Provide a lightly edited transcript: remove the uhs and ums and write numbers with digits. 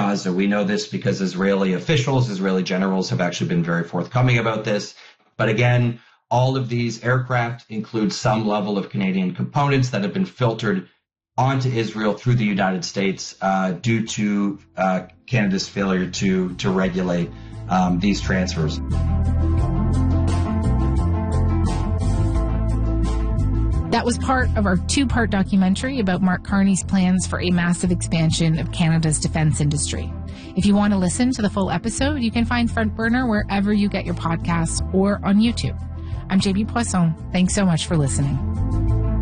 Gaza. We know this because Israeli officials, Israeli generals have actually been very forthcoming about this. But again, all of these aircraft include some level of Canadian components that have been filtered onto Israel through the United States due to Canada's failure to regulate these transfers. That was part of our two-part documentary about Mark Carney's plans for a massive expansion of Canada's defense industry. If you want to listen to the full episode, you can find Front Burner wherever you get your podcasts or on YouTube. I'm JB Poisson. Thanks so much for listening.